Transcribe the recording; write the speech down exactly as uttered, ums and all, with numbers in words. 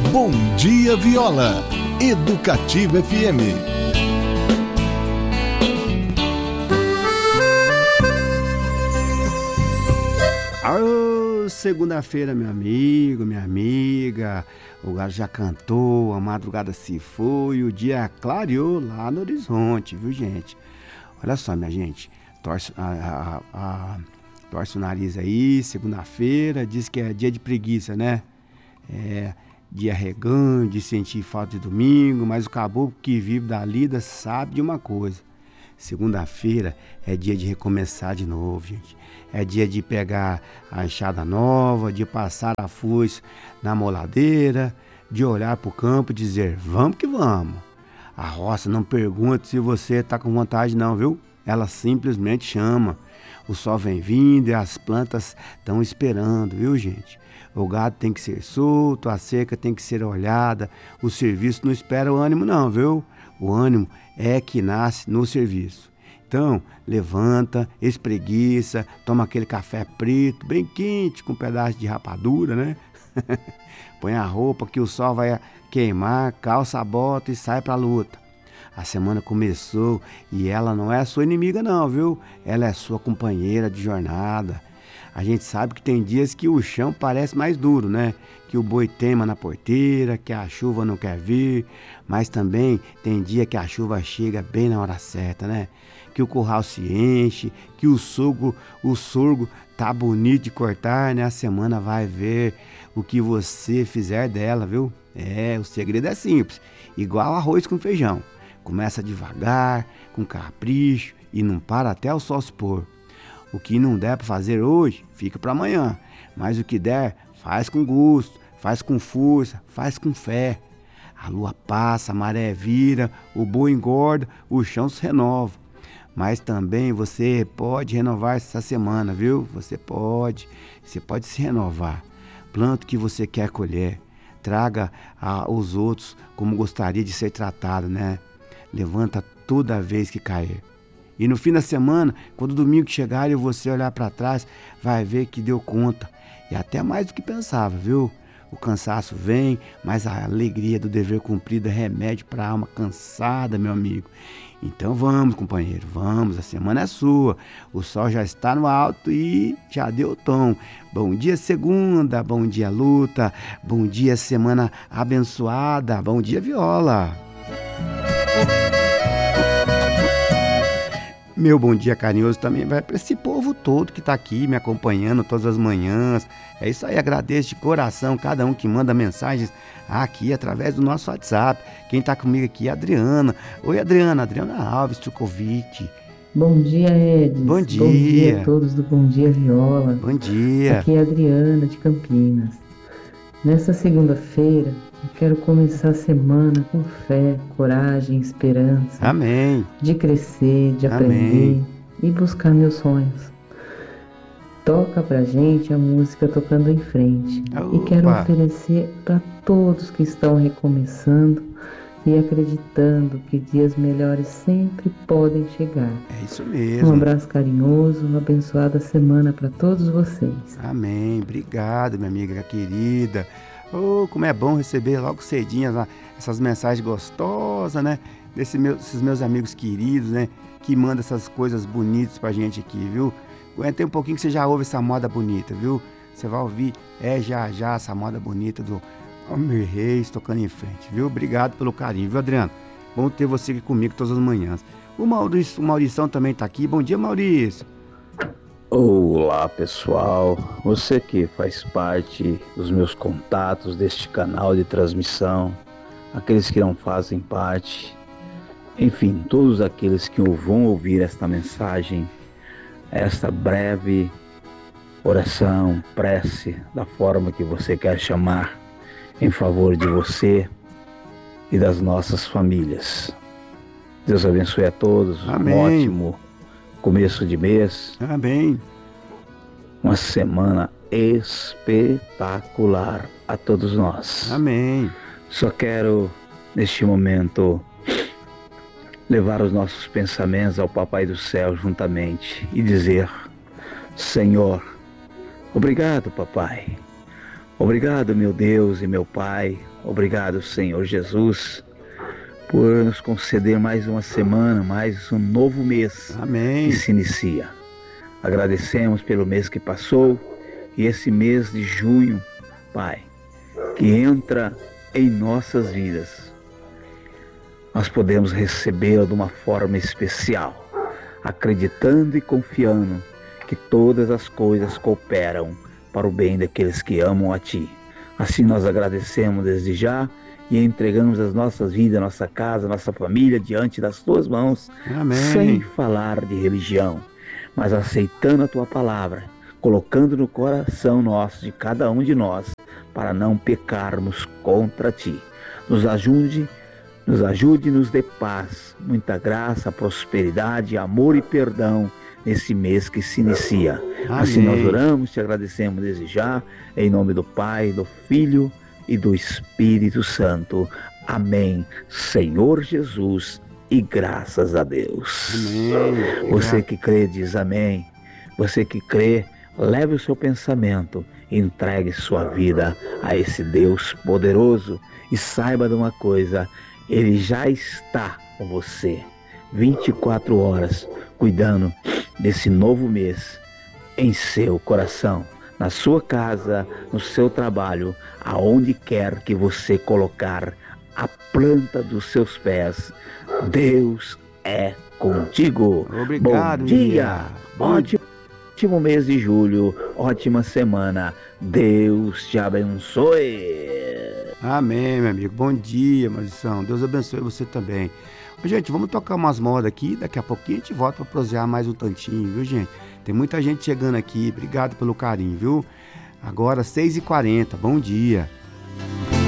Bom Dia Viola, Educativa F M. Alô, segunda-feira, meu amigo, minha amiga. O galo já cantou, a madrugada se foi, o dia clareou lá no horizonte, viu, gente? Olha só, minha gente, torce, a, a, a, torce o nariz aí, segunda-feira, diz que é dia de preguiça, né? É dia regando, de sentir falta de domingo, mas o caboclo que vive da lida sabe de uma coisa. Segunda-feira é dia de recomeçar de novo, gente. É dia de pegar a enxada nova, de passar a foice na moladeira, de olhar para o campo e dizer, vamos que vamos. A roça não pergunta se você está com vontade não, viu? Ela simplesmente chama. O sol vem vindo e as plantas estão esperando, viu, gente? O gado tem que ser solto, a cerca tem que ser olhada, o serviço não espera o ânimo não, viu? O ânimo é que nasce no serviço. Então, levanta, espreguiça, toma aquele café preto, bem quente, com um pedaço de rapadura, né? Põe a roupa que o sol vai queimar, calça a bota e sai pra luta. A semana começou e ela não é a sua inimiga não, viu? Ela é sua companheira de jornada. A gente sabe que tem dias que o chão parece mais duro, né? Que o boi teima na porteira, que a chuva não quer vir, mas também tem dia que a chuva chega bem na hora certa, né? Que o curral se enche, que o sorgo, o sorgo tá bonito de cortar, né? A semana vai ver o que você fizer dela, viu? É, o segredo é simples, igual arroz com feijão. Começa devagar, com capricho e não para até o sol se pôr. O que não der para fazer hoje, fica para amanhã. Mas o que der, faz com gosto, faz com força, faz com fé. A lua passa, a maré vira, o boi engorda, o chão se renova. Mas também você pode renovar essa semana, viu? Você pode, você pode se renovar. Planta o que você quer colher. Traga aos outros como gostaria de ser tratado, né? Levanta toda vez que cair. E no fim da semana, quando o domingo chegar e você olhar para trás, vai ver que deu conta. E até mais do que pensava, viu? O cansaço vem, mas a alegria do dever cumprido é remédio para a alma cansada, meu amigo. Então vamos, companheiro, vamos, a semana é sua. O sol já está no alto e já deu o tom. Bom dia, segunda, bom dia, luta. Bom dia, semana abençoada. Bom dia, viola. Meu bom dia carinhoso também vai para esse povo todo que está aqui me acompanhando todas as manhãs. É isso aí, agradeço de coração cada um que manda mensagens aqui através do nosso WhatsApp. Quem está comigo aqui é a Adriana. Oi, Adriana, Adriana Alves, Trukovic. Bom dia, Edson. Bom dia. Bom dia a todos do Bom Dia Viola. Bom dia. Aqui é a Adriana de Campinas. Nessa segunda-feira, eu quero começar a semana com fé, coragem, esperança. Amém. De crescer, de aprender Amém. E buscar meus sonhos. Toca pra gente a música Tocando em Frente. Opa. E quero oferecer para todos que estão recomeçando e acreditando que dias melhores sempre podem chegar. É isso mesmo. Um abraço carinhoso, uma abençoada semana para todos vocês. Amém. Obrigado, minha amiga querida. Oh, como é bom receber logo cedinho essas mensagens gostosas, né? Desses meus, desses meus amigos queridos, né? Que mandam essas coisas bonitas pra gente aqui, viu? Aguentei um pouquinho que você já ouve essa moda bonita, viu? Você vai ouvir, é já já, essa moda bonita do Almir Reis tocando em frente, viu? Obrigado pelo carinho, viu, Adriano? Bom ter você aqui comigo todas as manhãs. O Maurício, o Maurição também tá aqui. Bom dia, Maurício. Olá, pessoal. Você que faz parte dos meus contatos deste canal de transmissão, aqueles que não fazem parte, enfim, todos aqueles que vão ouvir esta mensagem, esta breve oração, prece, da forma que você quer chamar, em favor de você e das nossas famílias. Deus abençoe a todos. Amém. Um ótimo começo de mês. Amém. Uma semana espetacular a todos nós. Amém. Só quero, neste momento, levar os nossos pensamentos ao Papai do Céu juntamente e dizer: Senhor, obrigado, Papai, Obrigado, meu Deus e meu Pai. Obrigado, Senhor Jesus, por nos conceder mais uma semana, mais um novo mês. Amém. Que se inicia. Agradecemos pelo mês que passou e esse mês de junho, Pai, que entra em nossas vidas. Nós podemos recebê-lo de uma forma especial, acreditando e confiando que todas as coisas cooperam para o bem daqueles que amam a Ti. Assim nós agradecemos desde já e entregamos as nossas vidas, nossa casa, nossa família diante das Tuas mãos. Amém. Sem falar de religião, mas aceitando a Tua palavra, colocando no coração nosso, de cada um de nós, para não pecarmos contra Ti. Nos ajude, nos ajude e nos dê paz, muita graça, prosperidade, amor e perdão nesse mês que se inicia. Amém. Assim nós oramos, te agradecemos desde já, em nome do Pai, do Filho e do Espírito Santo. Amém. Senhor Jesus, e graças a Deus. Amém. Você que crê, diz amém. Você que crê, leve o seu pensamento, entregue sua vida a esse Deus poderoso e saiba de uma coisa, Ele já está com você vinte e quatro horas, cuidando desse novo mês em seu coração, na sua casa, no seu trabalho, aonde quer que você colocar a planta dos seus pés. Deus é contigo. Obrigado, bom dia, Miriam. ótimo, ótimo mês de julho, ótima semana. Deus te abençoe. Amém, meu amigo. Bom dia, Maurição. Deus abençoe você também. Ô, gente, vamos tocar umas modas aqui. Daqui a pouquinho a gente volta para prosear mais um tantinho, viu, gente? Tem muita gente chegando aqui. Obrigado pelo carinho, viu? Agora, seis e quarenta. Bom dia.